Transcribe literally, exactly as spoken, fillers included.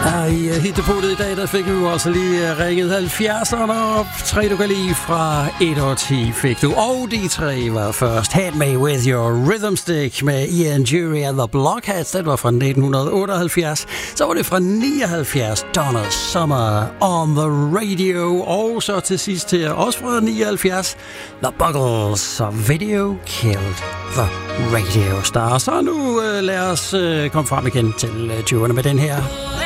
I hittepunktet i dag, der fik vi jo også lige ringet halvfjerdserne op. Tre du kan lide fra et og ti fik du. Og de tre var først Hit Me With Your Rhythm Stick med Ian Jury and the Blockheads. Det var fra nitten otteoghalvfjerds. Så var det fra nioghalvfjerds Donna Summer on the Radio. Og så til sidst her, også fra nioghalvfjerds, The Buggles of Video Killed the Radio Star. Så nu uh, lad os uh, komme frem igen til uh, tyverne med den her.